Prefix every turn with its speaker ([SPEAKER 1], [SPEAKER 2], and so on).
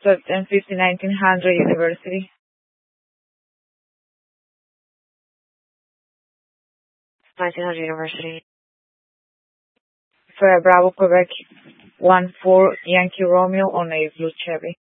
[SPEAKER 1] 12-10-50 1900 University.
[SPEAKER 2] 1900 University.
[SPEAKER 1] For Bravo, Quebec, 14 Yankee Romeo on a blue Chevy.